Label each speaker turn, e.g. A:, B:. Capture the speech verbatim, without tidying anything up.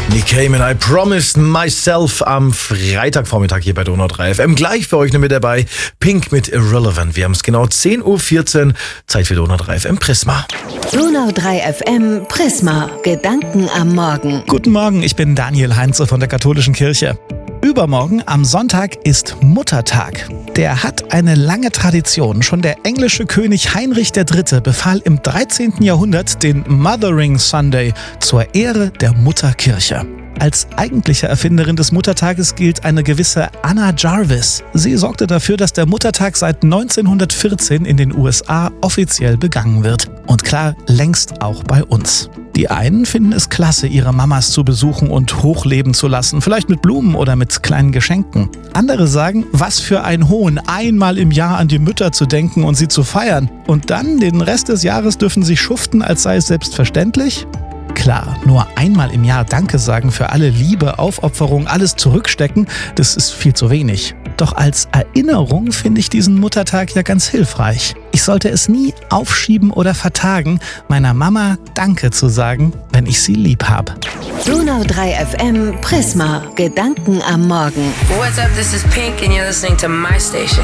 A: Nick Cayman, I Promised Myself am Freitagvormittag hier bei Donau drei F M. Gleich für euch noch mit dabei Pink mit Irrelevant. Wir haben es genau zehn Uhr vierzehn. Zeit für Donau drei F M Prisma.
B: Donau drei F M Prisma. Gedanken am Morgen.
C: Guten Morgen, ich bin Daniel Heinze von der Katholischen Kirche. Übermorgen am Sonntag ist Muttertag. Der hat eine lange Tradition. Schon der englische König Heinrich der Dritte befahl im dreizehnten Jahrhundert den Mothering Sunday zur Ehre der Mutterkirche. Als eigentliche Erfinderin des Muttertages gilt eine gewisse Anna Jarvis. Sie sorgte dafür, dass der Muttertag seit neunzehnhundertvierzehn in den U S A offiziell begangen wird. Und klar, längst auch bei uns. Die einen finden es klasse, ihre Mamas zu besuchen und hochleben zu lassen, vielleicht mit Blumen oder mit kleinen Geschenken. Andere sagen, was für ein Hohn, einmal im Jahr an die Mütter zu denken und sie zu feiern. Und dann, den Rest des Jahres dürfen sie schuften, als sei es selbstverständlich? Klar, nur einmal im Jahr Danke sagen für alle Liebe, Aufopferung, alles zurückstecken, das ist viel zu wenig. Doch als Erinnerung finde ich diesen Muttertag ja ganz hilfreich. Ich sollte es nie aufschieben oder vertagen, meiner Mama Danke zu sagen, wenn ich sie lieb habe.
B: Donau drei F M Prisma. Gedanken am Morgen.
D: What's up, this is Pink and you're listening to my station.